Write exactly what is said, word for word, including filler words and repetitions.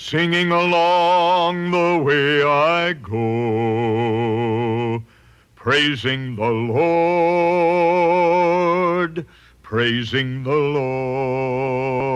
singing along the way I go, praising the Lord, praising the Lord.